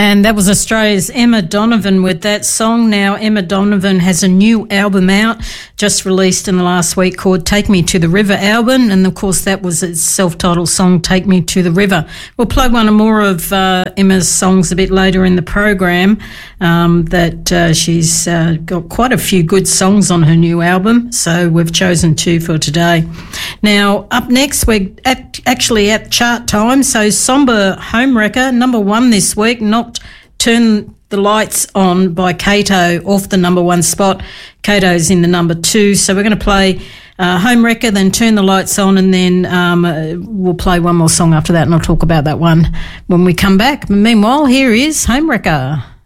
And that was Australia's Emma Donovan with that song. Now, Emma Donovan has a new album out, just released in the last week, called Take Me to the River album. And, of course, that was its self-titled song, Take Me to the River. We'll play one or more of Emma's songs a bit later in the program, that she's got quite a few good songs on her new album. So we've chosen two for today. Now, up next, we're actually at chart time. So Somber Homewrecker, number one this week, knocked Turn the Lights On by Kato off the number one spot. Kato's in the number two. So we're going to play Homewrecker, then Turn the Lights On, and then we'll play one more song after that, and I'll talk about that one when we come back. Meanwhile, here is Homewrecker.